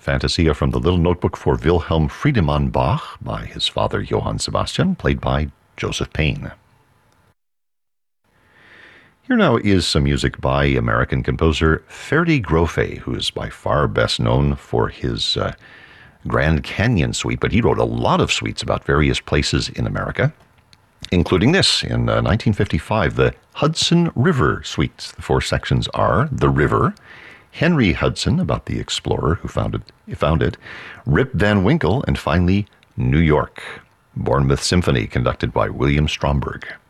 Fantasia from the Little Notebook for Wilhelm Friedemann Bach by his father Johann Sebastian, played by Joseph Payne. Here now is some music by American composer Ferdi Grofé, who is by far best known for his Grand Canyon suite, but he wrote a lot of suites about various places in America, including this in 1955, the Hudson River Suites. The four sections are The River, Henry Hudson, about the explorer who found it, Rip Van Winkle, and finally New York. Bournemouth Symphony, conducted by William Stromberg.